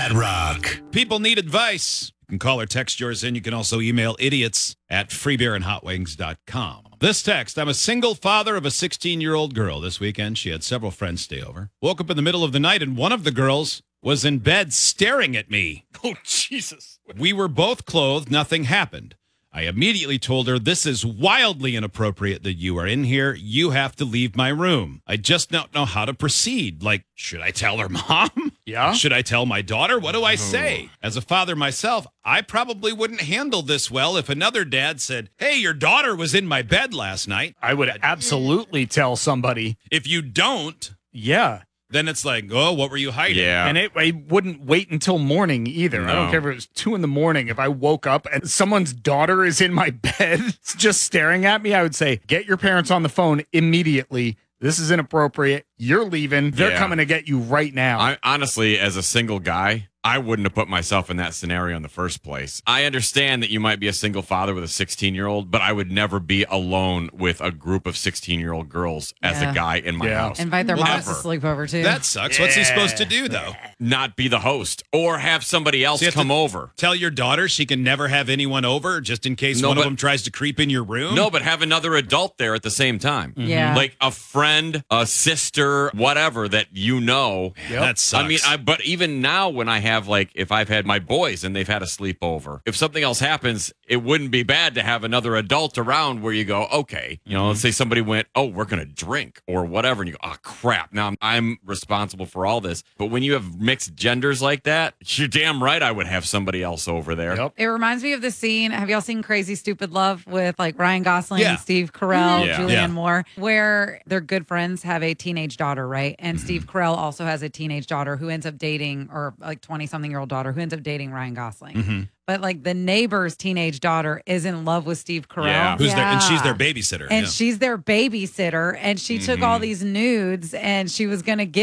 Dad Rock. People need advice. You can call or text yours in. You can also email idiots@freebeerandhotwings.com. This text: I'm a single father of a 16-year-old girl. This weekend, she had several friends stay over. Woke up in the middle of the night, and one of the girls was in bed staring at me. Oh, Jesus. We were both clothed. Nothing happened. I immediately told her, this is wildly inappropriate that you are in here. You have to leave my room. I just don't know how to proceed. Like, should I tell her mom? Yeah? Should I tell my daughter? What do I say? As a father myself, I probably wouldn't handle this well if another dad said, hey, your daughter was in my bed last night. I would absolutely tell somebody. If you don't, Yeah. then it's like, oh, what were you hiding? Yeah. And it wouldn't wait until morning either. I don't No. care if it was 2 a.m. If I woke up and someone's daughter is in my bed just staring at me, I would say, get your parents on the phone immediately. This is inappropriate. You're leaving. They're Yeah. coming to get you right now. I honestly, as a single guy, I wouldn't have put myself in that scenario in the first place. I understand that you might be a single father with a 16-year-old, but I would never be alone with a group of 16-year-old girls as Yeah. a guy in my Yeah. house. Invite their Well, moms to ever. sleep over too. That sucks. What's he supposed to do, though? Not be the host or have somebody else So you have come to over. Tell your daughter she can never have anyone over just in case No, one of but- them tries to creep in your room? No, but have another adult there at the same time. Yeah. Like a friend, a sister, whatever that you know. Yeah, that sucks. I mean, but even now when I have if I've had my boys and they've had a sleepover, if something else happens, it wouldn't be bad to have another adult around where you go, okay, let's say somebody went, oh, we're going to drink or whatever. And you go, oh, crap. Now I'm responsible for all this. But when you have mixed genders like that, you're damn right I would have somebody else over there. Yep. It reminds me of the scene. Have y'all seen Crazy Stupid Love with Ryan Gosling Yeah. and Steve Carell, Yeah. Julianne Yeah. Moore, where their good friends have a teenage daughter, right? And Steve Carell also has a teenage daughter who ends up dating, or 20-something-year-old daughter who ends up dating Ryan Gosling. But the neighbor's teenage daughter is in love with Steve Carell. Yeah. Who's there? And she's their babysitter. And yeah. she's their babysitter. And she took all these nudes and she was going to give